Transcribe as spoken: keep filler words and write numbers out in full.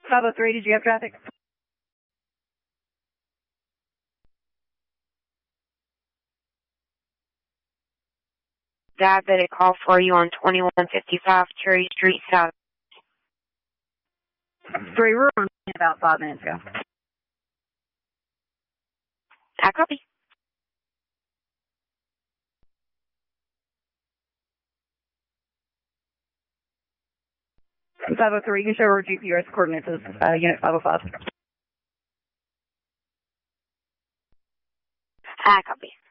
five oh three, did you have traffic? Diabetic call for you on twenty-one fifty-five Cherry Street South. Three, we're on about five minutes ago. I copy. five oh three, you can show her G P S coordinates as uh, unit five oh five. I copy.